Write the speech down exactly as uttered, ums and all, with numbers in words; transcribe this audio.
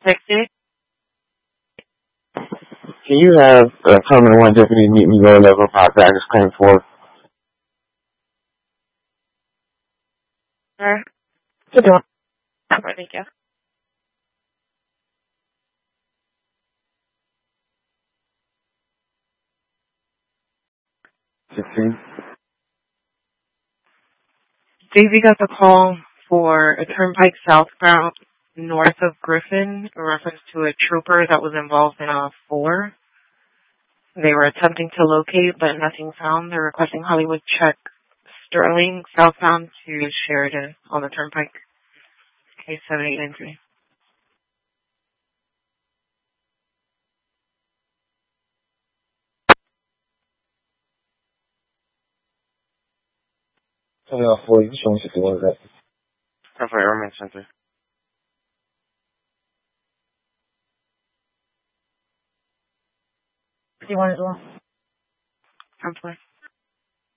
Hectic. Can you have a Terminal one deputy meet me low level five baggage claim for Sir. Sit down. Alright, thank you. sixteen? Daisy got the call for a turnpike southbound north of Griffin in reference to a trooper that was involved in a four. They were attempting to locate, but nothing found. They're requesting Hollywood check Sterling southbound to Sheridan on the turnpike. Case seven eight nine three. Tell me off for you. Show me sixty-one is that. ten four Airman Center. Do you want it all? ten four.